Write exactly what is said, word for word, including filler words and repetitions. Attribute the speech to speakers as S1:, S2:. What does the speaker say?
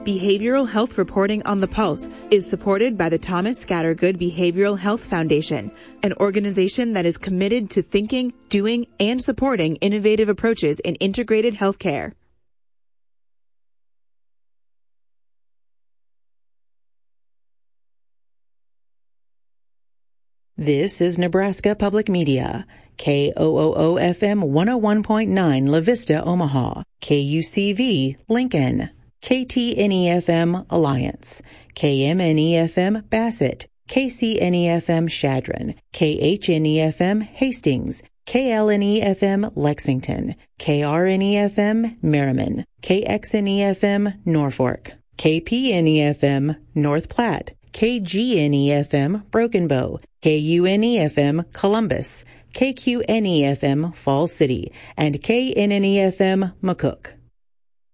S1: Behavioral Health Reporting on the Pulse is supported by the Thomas Scattergood Behavioral Health Foundation, an organization that is committed to thinking, doing, and supporting innovative approaches in integrated healthcare. This is Nebraska Public Media. K O O O F M one oh one point nine La Vista, Omaha. K U C V, Lincoln. K T N E F M, Alliance. K M N E F M, Bassett. K C N E F M, Chadron. K H N E F M, Hastings. K L N E F M, Lexington. K R N E F M, Merriman. K X N E F M, Norfolk. K P N E F M, North Platte. K G N E F M, Broken Bow. K U N E F M, Columbus. K Q N E F M, Falls City. And K N N E F M, McCook.